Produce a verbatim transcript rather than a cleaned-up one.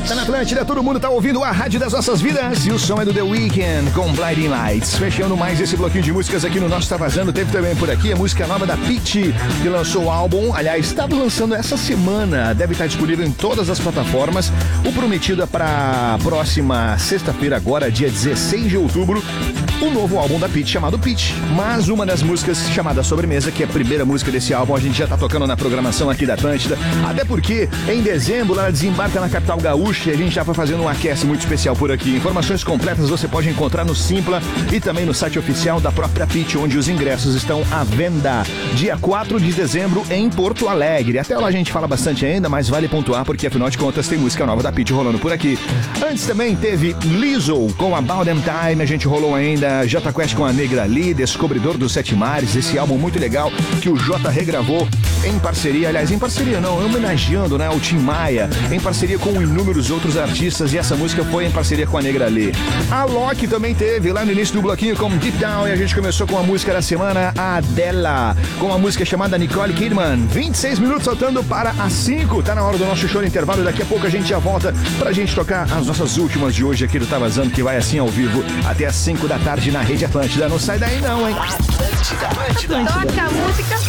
Tá na Atlântida, todo mundo tá ouvindo a rádio das nossas vidas. E o som é do The Weeknd com Blinding Lights. Fechando mais esse bloquinho de músicas aqui no nosso Tá Vazando. Teve também por aqui a música nova da Pitty, que lançou o álbum. Aliás, estava lançando essa semana. Deve estar disponível em todas as plataformas. O prometido é pra próxima sexta-feira, agora, dia dezesseis de outubro. O novo álbum da Pitty, chamado Pitty. Mas uma das músicas chamada Sobremesa, que é a primeira música desse álbum, a gente já tá tocando na programação aqui da Atlântida. Até porque em dezembro ela desembarca na capital gaúcha e a gente já foi fazendo um aquece muito especial por aqui. Informações completas você pode encontrar no Simpla e também no site oficial da própria Pitty, onde os ingressos estão à venda. Dia quatro de dezembro em Porto Alegre. Até lá a gente fala bastante ainda, mas vale pontuar porque afinal de contas tem música nova da Pitty rolando por aqui. Antes também teve Lizzo com About Them Time, a gente rolou ainda Jota Quest com a Negra Lee, Descobridor dos Sete Mares, esse álbum muito legal que o Jota regravou em parceria, aliás, em parceria não, homenageando, né, o Tim Maia, em parceria com inúmeros outros artistas, e essa música foi em parceria com a Negra Lee. A Loki também teve lá no início do bloquinho com Deep Down, e a gente começou com a música da semana, a Adele, com a música chamada Nicole Kidman. vinte e seis minutos saltando para as cinco, tá na hora do nosso show no intervalo, e daqui a pouco a gente já volta pra gente tocar as nossas últimas de hoje aqui do Tá Vazando, que vai assim ao vivo até as cinco da tarde na Rede Atlântida. Não sai daí não, hein? Atlântida, Atlântida. Toca a música